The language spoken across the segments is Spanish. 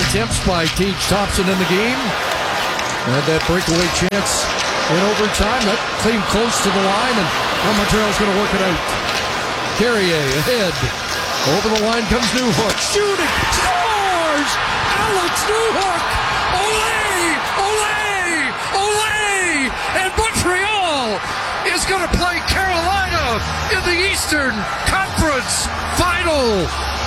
attempts by Tage Thompson in the game. And that breakaway chance in overtime. That came close to the line, and Montreal's going to work it out. Carrier ahead. Over the line comes Newhook. Shooting. Scores! Alex Newhook! Olé! Olé! Olé! And Montreal is going to play Carolina in the Eastern Conference Final.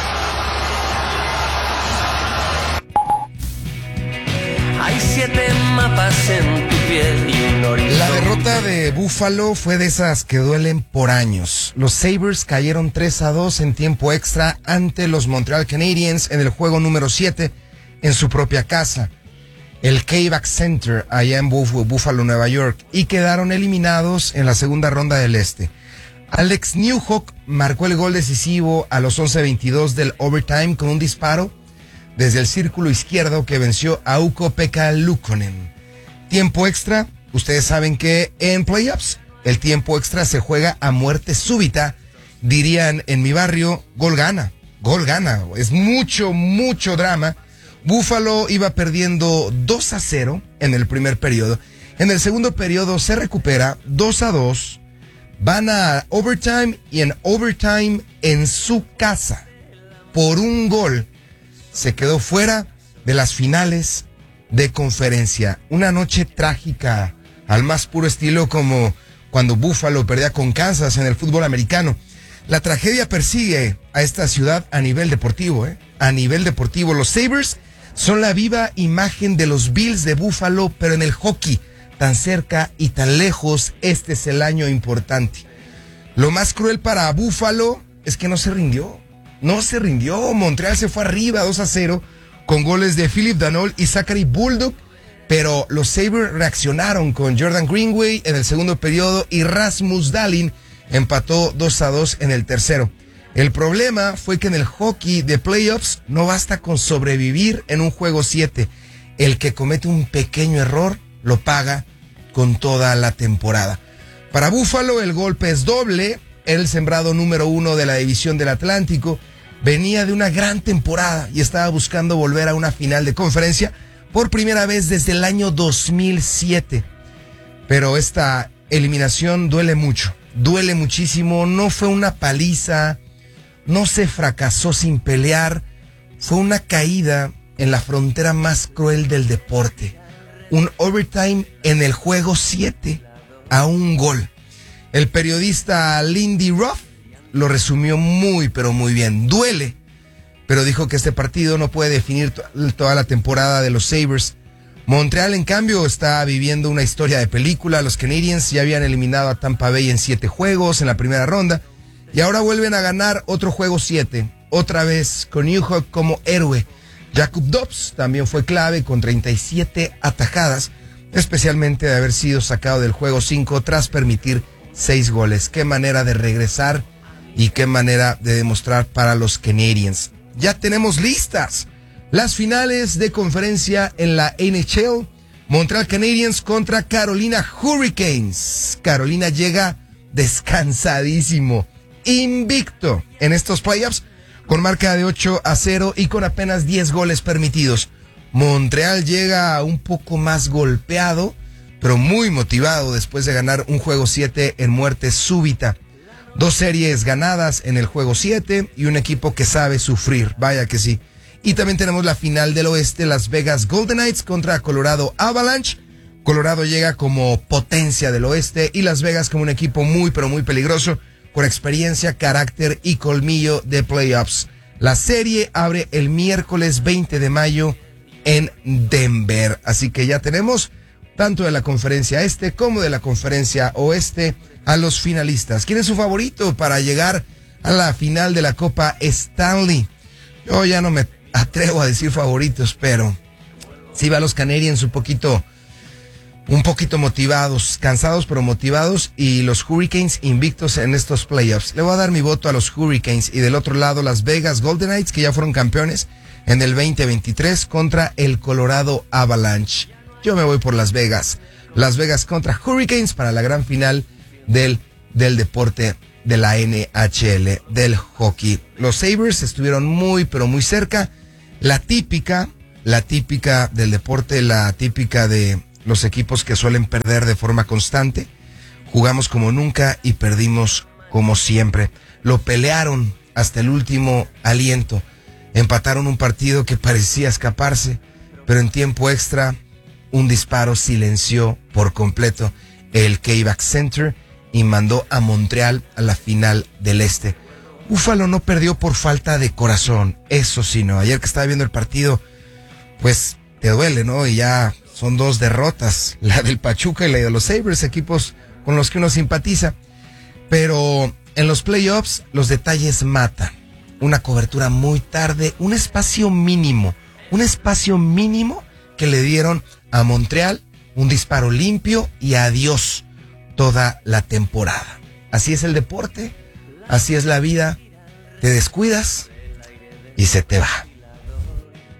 Hay 7 mapas en tu piel y un horizonte. La derrota de Buffalo fue de esas que duelen por años. Los Sabres cayeron 3-2 en tiempo extra ante los Montreal Canadiens en el juego número 7 en su propia casa, el Kayback Center, allá en Buffalo, Nueva York, y quedaron eliminados en la segunda ronda del Este. Alex Newhook marcó el gol decisivo a los 11:22 del overtime con un disparo desde el círculo izquierdo que venció a Ukko-Pekka Luukkonen. Tiempo extra, ustedes saben que en playoffs el tiempo extra se juega a muerte súbita. Dirían en mi barrio, gol gana, es mucho drama. Buffalo iba perdiendo 2-0 en el primer periodo. En el segundo periodo se recupera 2-2, van a overtime y en overtime en su casa, por un gol, se quedó fuera de las finales de conferencia. Una noche trágica al más puro estilo, como cuando Buffalo perdía con Kansas en el fútbol americano. La tragedia persigue a esta ciudad a nivel deportivo, a nivel deportivo. Los Sabres son la viva imagen de los Bills de Buffalo, pero en el hockey, tan cerca y tan lejos. Este es el año importante. Lo más cruel para Buffalo es que no se rindió. Montreal se fue arriba 2-0 con goles de Philip Danault y Zachary Bulldog, pero los Sabres reaccionaron con Jordan Greenway en el segundo periodo y Rasmus Dahlin empató 2-2 en el tercero. El problema fue que en el hockey de playoffs no basta con sobrevivir en un juego 7. El que comete un pequeño error lo paga con toda la temporada. Para Buffalo el golpe es doble. El sembrado número 1 de la división del Atlántico venía de una gran temporada y estaba buscando volver a una final de conferencia por primera vez desde el año 2007. Pero esta eliminación duele mucho, duele muchísimo. No fue una paliza, no se fracasó sin pelear, fue una caída en la frontera más cruel del deporte. Un overtime en el juego 7 a un gol. El periodista Lindy Ruff lo resumió pero muy bien. Duele, pero dijo que este partido no puede definir toda la temporada de los Sabres. Montreal, en cambio, está viviendo una historia de película. Los Canadiens ya habían eliminado a Tampa Bay en 7 juegos en la primera ronda y ahora vuelven a ganar otro juego 7, otra vez con Newhook como héroe. Jakub Dobbs también fue clave con 37 atajadas, especialmente de haber sido sacado del juego 5 tras permitir 6 goles. Qué manera de regresar y qué manera de demostrar para los Canadiens. Ya tenemos listas las finales de conferencia en la NHL. Montreal Canadiens contra Carolina Hurricanes. Carolina llega descansadísimo, invicto en estos playoffs, con marca de 8-0 y con apenas 10 goles permitidos. Montreal llega un poco más golpeado, pero muy motivado después de ganar un juego 7 en muerte súbita. 2 series ganadas en el juego 7 y un equipo que sabe sufrir, vaya que sí. Y también tenemos la final del oeste, Las Vegas Golden Knights contra Colorado Avalanche. Colorado llega como potencia del oeste y Las Vegas como un equipo muy peligroso, con experiencia, carácter y colmillo de playoffs. La serie abre el miércoles 20 de mayo en Denver. Así que ya tenemos tanto de la conferencia este como de la conferencia oeste a los finalistas. ¿Quién es su favorito para llegar a la final de la Copa Stanley? Yo ya no me atrevo a decir favoritos, pero sí va a los Canadiens un poquito motivados, cansados pero motivados, y los Hurricanes invictos en estos playoffs. Le voy a dar mi voto a los Hurricanes, y del otro lado Las Vegas Golden Knights, que ya fueron campeones en el 2023 contra el Colorado Avalanche. Yo me voy por Las Vegas contra Hurricanes para la gran final del deporte de la NHL, del hockey. Los Sabres estuvieron muy cerca. La típica, la típica del deporte, la típica de los equipos que suelen perder de forma constante. Jugamos como nunca y perdimos como siempre. Lo pelearon hasta el último aliento. Empataron un partido que parecía escaparse, pero en tiempo extra un disparo silenció por completo el KeyBank Center y mandó a Montreal a la final del Este. Búfalo no perdió por falta de corazón, eso sí, no. Ayer que estaba viendo el partido, pues te duele, ¿no? Y ya son 2 derrotas, la del Pachuca y la de los Sabres, equipos con los que uno simpatiza. Pero en los playoffs los detalles matan. Una cobertura muy tarde, un espacio mínimo que le dieron a Montreal, un disparo limpio y adiós toda la temporada. Así es el deporte, así es la vida, te descuidas y se te va.